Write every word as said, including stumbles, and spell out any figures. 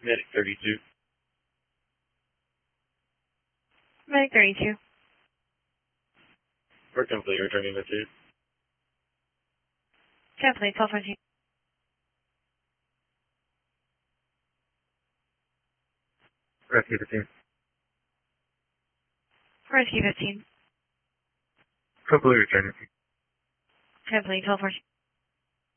Medic thirty-two. Medic thirty-two. We're complete, returning the two. Complete, twelve fourteen. Rescue fifteen. Rescue fifteen. Complete, returning. Complete, twelve fourteen.